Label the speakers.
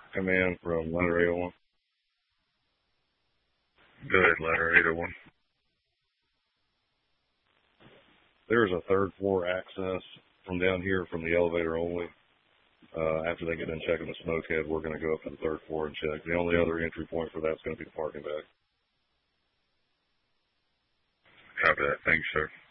Speaker 1: Come in from letter 801.
Speaker 2: Good, letter 801.
Speaker 1: There's a third floor access from down here from the elevator only. After they get done checking the smoke head, we're going to go up to the third floor and check. The only other entry point for that's going to be the parking deck.
Speaker 2: Copy that. Thanks, sir.